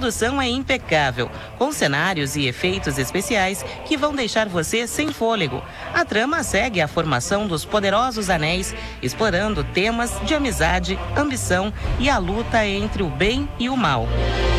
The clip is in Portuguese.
produção é impecável, com cenários e efeitos especiais que vão deixar você sem fôlego. A trama segue a formação dos poderosos anéis, explorando temas de amizade, ambição e a luta entre o bem e o mal.